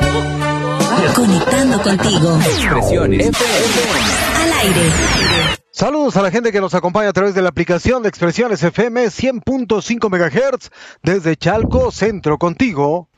Conectando contigo. Expresiones FM. Al aire. Saludos a la gente que nos acompaña a través de la aplicación de Expresiones FM 100.5 MHz desde Chalco, Centro, contigo.